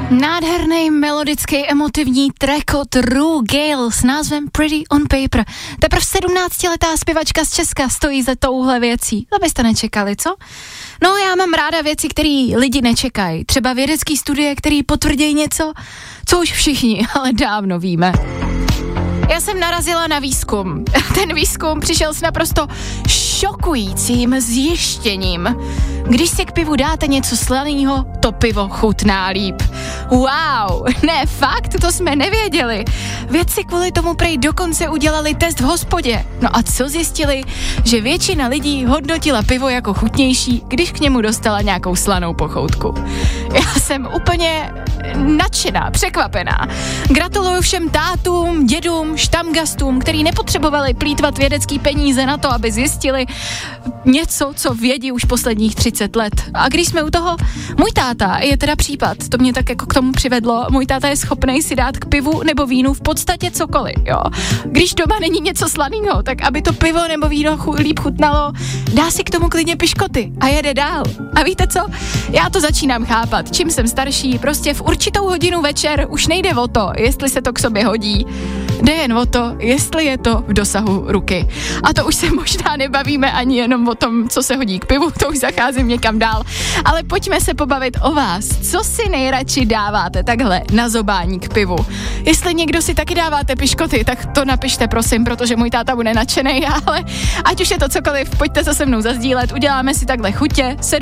Nádherný, melodický, emotivní track od Rue Gale s názvem Pretty on Paper. Teprve 17letá zpěvačka z Česka stojí za touhle věcí. To byste nečekali, co? No, já mám ráda věci, které lidi nečekají. Třeba vědecký studie, který potvrdí něco, co už všichni, ale dávno víme. Já jsem narazila na výzkum. Ten výzkum přišel s naprosto šokujícím zjištěním. Když si k pivu dáte něco slaného, to pivo chutná líp. Wow, ne, fakt, to jsme nevěděli. Vědci kvůli tomu prej dokonce udělali test v hospodě. No a co zjistili? Že většina lidí hodnotila pivo jako chutnější, když k němu dostala nějakou slanou pochoutku. Já jsem úplně nadšená, překvapená. Gratuluju všem tátům, dědům, štamgastům, který nepotřebovali plýtvat vědecký peníze na to, aby zjistili něco, co vědí už posledních 30 let. A když jsme u toho, můj táta je teda případ, to mě tak jako k tomu přivedlo, můj táta je schopnej si dát k pivu nebo vínu v podstatě cokoliv, jo. Když doma není něco slaného, tak aby to pivo nebo víno líp chutnalo, dá si k tomu klidně piškoty a jede dál. A víte co? Já to začínám chápat. Čím jsem starší, prostě v určitou hodinu večer už nejde o to, jestli se to k sobě hodí. Jde jen o to, jestli je to v dosahu ruky. A to už se možná nebavíme ani jenom o tom, co se hodí k pivu, to už zacházím někam dál. Ale pojďme se pobavit o vás. Co si nejradši dáváte takhle na zobání k pivu? Jestli někdo si taky dáváte piškoty, tak to napište prosím, protože můj táta bude nadšenej, ale ať už je to cokoliv, pojďte se mnou zazdílet, uděláme si takhle chutě.